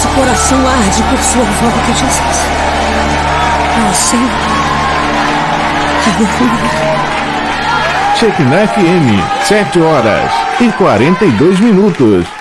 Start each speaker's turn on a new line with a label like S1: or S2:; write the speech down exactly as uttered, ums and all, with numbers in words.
S1: coração arde por sua volta, Jesus. Ó Senhor, aleluia.
S2: Shekinah F M, sete horas e quarenta e dois minutos.